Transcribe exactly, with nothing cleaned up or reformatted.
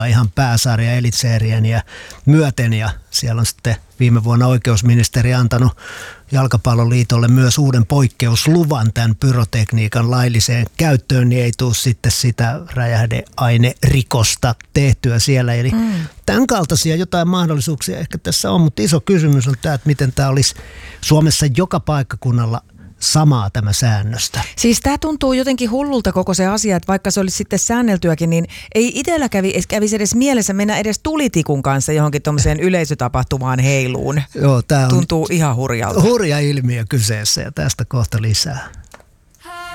ihan pääsarja Elitserien myöten, ja siellä on sitten viime vuonna oikeusministeri antanut Jalkapalloliitolle myös uuden poikkeusluvan tämän pyrotekniikan lailliseen käyttöön, niin ei tule sitten sitä räjähdeainerikosta tehtyä siellä. Eli mm. tämän kaltaisia jotain mahdollisuuksia ehkä tässä on, mutta iso kysymys on tämä, että miten tämä olisi Suomessa joka paikkakunnalla samaa tämä säännöstä. Siis tämä tuntuu jotenkin hullulta koko se asia, että vaikka se olisi sitten säänneltyäkin, niin ei itsellä kävi, kävisi edes mielessä mennä edes tulitikun kanssa johonkin tuommoiseen yleisötapahtumaan heiluun. Joo, tämä on tuntuu ihan hurjalta. Hurja ilmiö kyseessä, ja tästä kohta lisää.